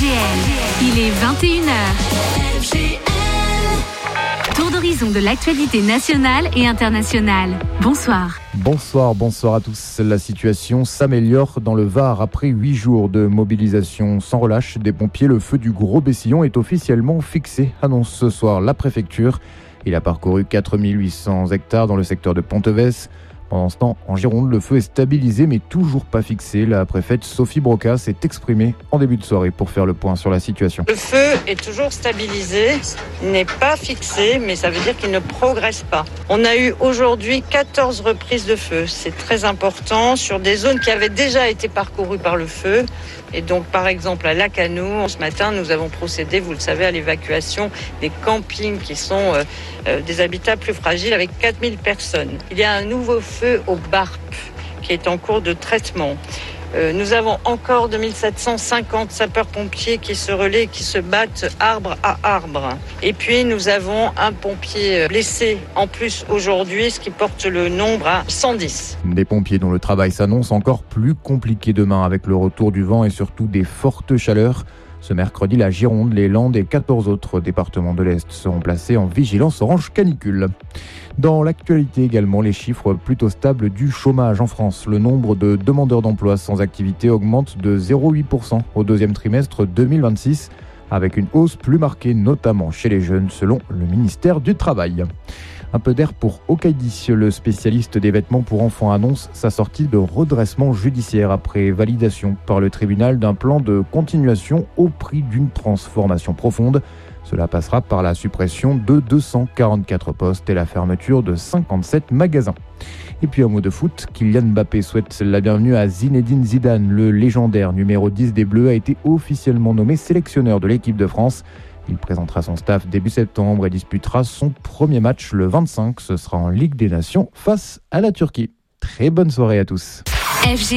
FGL, il est 21h. Tour d'horizon de l'actualité nationale et internationale. Bonsoir. Bonsoir à tous. La situation s'améliore dans le Var après 8 jours de mobilisation sans relâche des pompiers. Le feu du Gros Bessillon est officiellement fixé, annonce ce soir la préfecture. Il a parcouru 4800 hectares dans le secteur de Ponteves. Pendant ce temps, en Gironde, le feu est stabilisé mais toujours pas fixé. La préfète Sophie Broca s'est exprimée en début de soirée pour faire le point sur la situation. Le feu est toujours stabilisé, n'est pas fixé, mais ça veut dire qu'il ne progresse pas. On a eu aujourd'hui 14 reprises de feu. C'est très important sur des zones qui avaient déjà été parcourues par le feu. Et donc, par exemple, à Lacanau, ce matin, nous avons procédé, vous le savez, à l'évacuation des campings qui sont des habitats plus fragiles avec 4000 personnes. Il y a un nouveau feu au Barp qui est en cours de traitement. Nous avons encore 2750 sapeurs-pompiers qui se relaient, qui se battent arbre à arbre. Et puis nous avons un pompier blessé en plus aujourd'hui, ce qui porte le nombre à 110. Des pompiers dont le travail s'annonce encore plus compliqué demain avec le retour du vent et surtout des fortes chaleurs. Ce mercredi, la Gironde, les Landes et 14 autres départements de l'Est seront placés en vigilance orange canicule. Dans l'actualité également, les chiffres plutôt stables du chômage en France. Le nombre de demandeurs d'emploi sans activité augmente de 0,8% au deuxième trimestre 2026, avec une hausse plus marquée notamment chez les jeunes selon le ministère du Travail. Un peu d'air pour Okaidi, le spécialiste des vêtements pour enfants annonce sa sortie de redressement judiciaire après validation par le tribunal d'un plan de continuation au prix d'une transformation profonde. Cela passera par la suppression de 244 postes et la fermeture de 57 magasins. Et puis un mot de foot, Kylian Mbappé souhaite la bienvenue à Zinedine Zidane. Le légendaire numéro 10 des Bleus a été officiellement nommé sélectionneur de l'équipe de France. Il présentera son staff début septembre et disputera son premier match le 25. Ce sera en Ligue des Nations face à la Turquie. Très bonne soirée à tous.